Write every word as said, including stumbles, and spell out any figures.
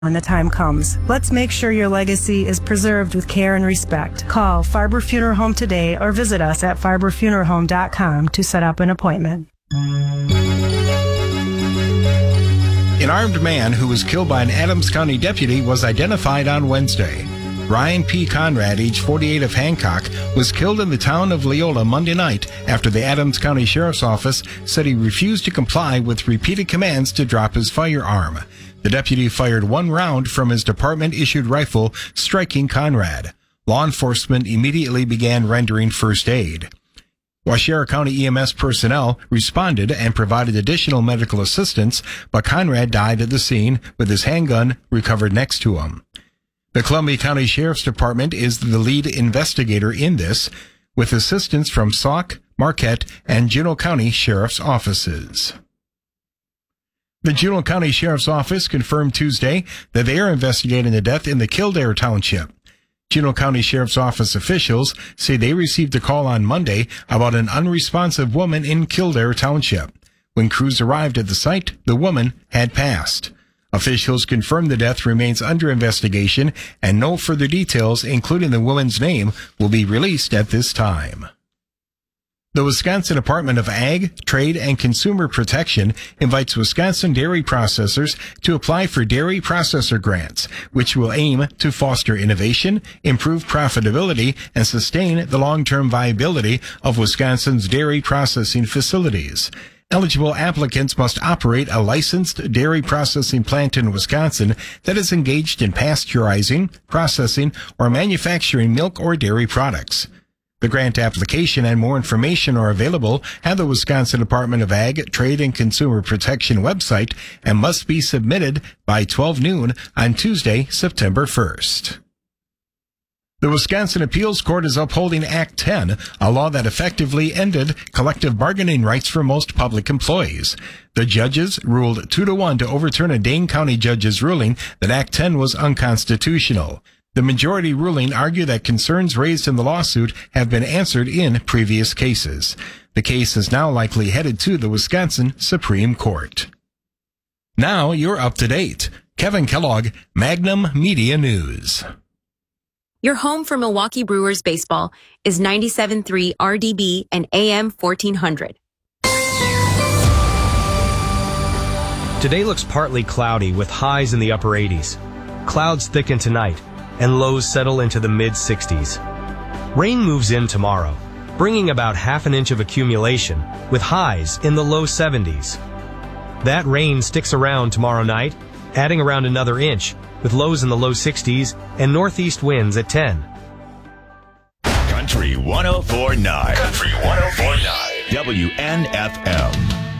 when the time comes. Let's make sure your legacy is preserved with care and respect. Call Farber Funeral Home today or visit us at farber funeral home dot com to set up an appointment. An armed man who was killed by an Adams County deputy was identified on Wednesday. Ryan P. Conrad, age forty-eight, of Hancock, was killed in the town of Leola Monday night after the Adams County Sheriff's Office said he refused to comply with repeated commands to drop his firearm. The deputy fired one round from his department-issued rifle, striking Conrad. Law enforcement immediately began rendering first aid. Waushara County E M S personnel responded and provided additional medical assistance, but Conrad died at the scene with his handgun recovered next to him. The Columbia County Sheriff's Department is the lead investigator in this, with assistance from Sauk, Marquette, and Juneau County Sheriff's offices. The Juneau County Sheriff's Office confirmed Tuesday that they are investigating the death in the Kildare Township. Juneau County Sheriff's Office officials say they received a call on Monday about an unresponsive woman in Kildare Township. When crews arrived at the site, the woman had passed. Officials confirmed the death remains under investigation and no further details, including the woman's name, will be released at this time. The Wisconsin Department of Ag, Trade, and Consumer Protection invites Wisconsin dairy processors to apply for dairy processor grants, which will aim to foster innovation, improve profitability, and sustain the long-term viability of Wisconsin's dairy processing facilities. Eligible applicants must operate a licensed dairy processing plant in Wisconsin that is engaged in pasteurizing, processing, or manufacturing milk or dairy products. The grant application and more information are available at the Wisconsin Department of Ag, Trade, and Consumer Protection website and must be submitted by twelve noon on Tuesday, September first. The Wisconsin Appeals Court is upholding Act ten, a law that effectively ended collective bargaining rights for most public employees. The judges ruled two to one to overturn a Dane County judge's ruling that Act ten was unconstitutional. The majority ruling argued that concerns raised in the lawsuit have been answered in previous cases. The case is now likely headed to the Wisconsin Supreme Court. Now you're up to date. Kevin Kellogg, Magnum Media News. Your home for Milwaukee Brewers baseball is ninety-seven point three R D B and A M fourteen hundred. Today looks partly cloudy with highs in the upper eighties. Clouds thicken tonight and lows settle into the mid sixties. Rain moves in tomorrow, bringing about half an inch of accumulation with highs in the low seventies. That rain sticks around tomorrow night, adding around another inch, with lows in the low sixties and northeast winds at ten. Country one oh four point nine. Country one oh four point nine. W N F M.